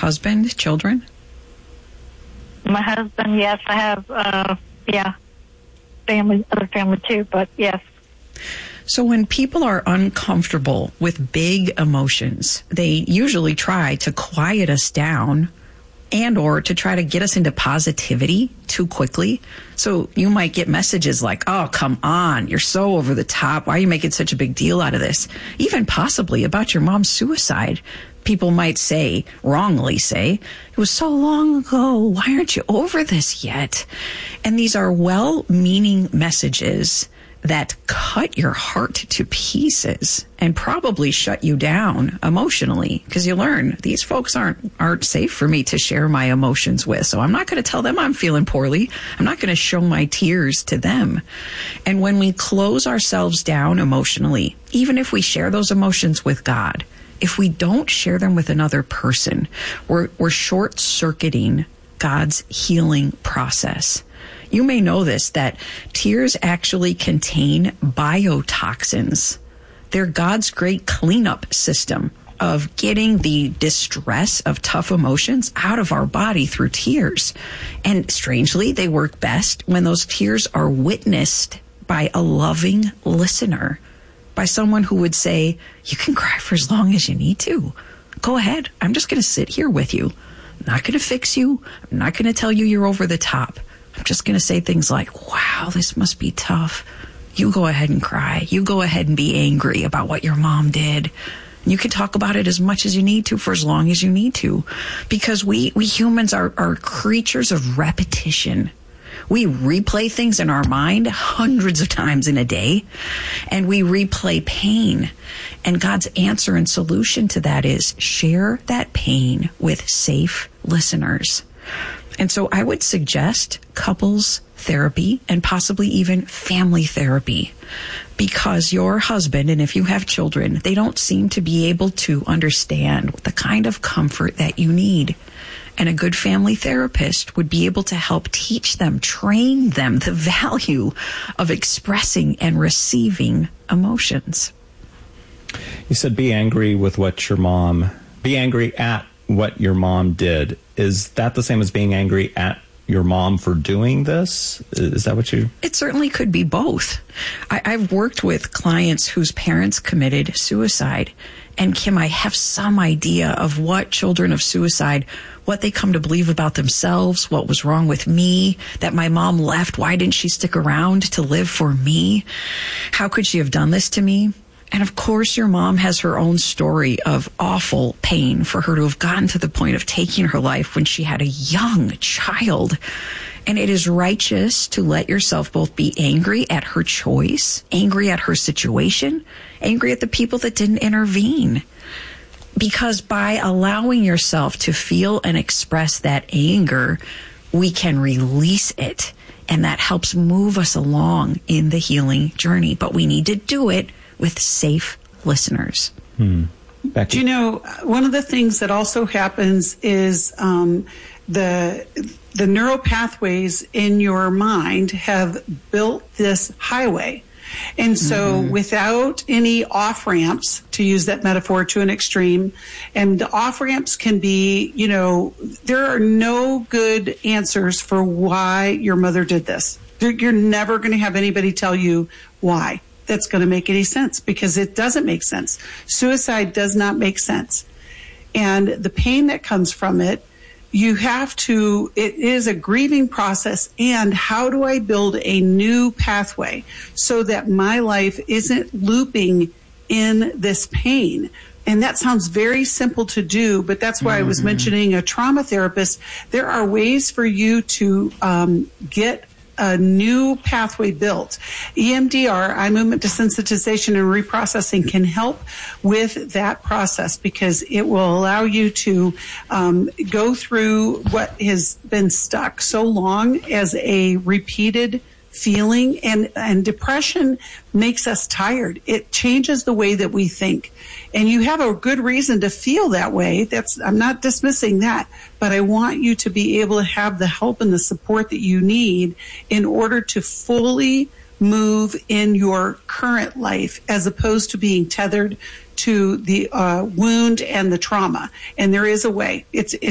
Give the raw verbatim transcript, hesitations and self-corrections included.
husband, children? My husband, yes. I have, uh, yeah, family, other family too, but yes. So when people are uncomfortable with big emotions, they usually try to quiet us down and or to try to get us into positivity too quickly. So you might get messages like, oh, come on, you're so over the top. Why are you making such a big deal out of this? Even possibly about your mom's suicide. People might say, wrongly say, it was so long ago. Why aren't you over this yet? And these are well-meaning messages that cut your heart to pieces and probably shut you down emotionally, because you learn these folks aren't aren't safe for me to share my emotions with. So I'm not going to tell them I'm feeling poorly. I'm not going to show my tears to them. And when we close ourselves down emotionally, even if we share those emotions with God, if we don't share them with another person, we're we're short-circuiting God's healing process. You may know this, that tears actually contain biotoxins. They're God's great cleanup system of getting the distress of tough emotions out of our body through tears. And strangely, they work best when those tears are witnessed by a loving listener, by someone who would say, you can cry for as long as you need to. Go ahead. I'm just going to sit here with you. I'm not going to fix you. I'm not going to tell you you're over the top. I'm just going to say things like, wow, this must be tough. You go ahead and cry. You go ahead and be angry about what your mom did. You can talk about it as much as you need to for as long as you need to. Because we, we humans are, are creatures of repetition. We replay things in our mind hundreds of times in a day, and we replay pain. And God's answer and solution to that is share that pain with safe listeners. And so I would suggest couples therapy and possibly even family therapy, because your husband, and if you have children, they don't seem to be able to understand the kind of comfort that you need. And a good family therapist would be able to help teach them, train them the value of expressing and receiving emotions. You said be angry with what your mom, be angry at what your mom did. Is that the same as being angry at your mom for doing this? Is that what you... It certainly could be both. I, I've worked with clients whose parents committed suicide. And Kim, I have some idea of what children of suicide, what they come to believe about themselves, what was wrong with me, that my mom left. Why didn't she stick around to live for me? How could she have done this to me? And of course, your mom has her own story of awful pain for her to have gotten to the point of taking her life when she had a young child. And it is righteous to let yourself both be angry at her choice, angry at her situation, angry at the people that didn't intervene. Because by allowing yourself to feel and express that anger, we can release it. And that helps move us along in the healing journey. But we need to do it with safe listeners. Hmm. Becky? Do you know, one of the things that also happens is um, the the neural pathways in your mind have built this highway. And so mm-hmm. without any off-ramps, to use that metaphor to an extreme, and the off-ramps can be, you know, there are no good answers for why your mother did this. You're never going to have anybody tell you why. That's going to make any sense, because it doesn't make sense. Suicide does not make sense. And the pain that comes from it, you have to, it is a grieving process. And how do I build a new pathway so that my life isn't looping in this pain? And that sounds very simple to do, but that's why mm-hmm. I was mentioning a trauma therapist. There are ways for you to um, get a new pathway built. E M D R, eye movement desensitization and reprocessing, can help with that process, because it will allow you to um, go through what has been stuck so long as a repeated feeling. And, and depression makes us tired. It changes the way that we think. And you have a good reason to feel that way. That's, I'm not dismissing that, but I want you to be able to have the help and the support that you need in order to fully move in your current life, as opposed to being tethered to the uh, wound and the trauma. And there is a way. It's,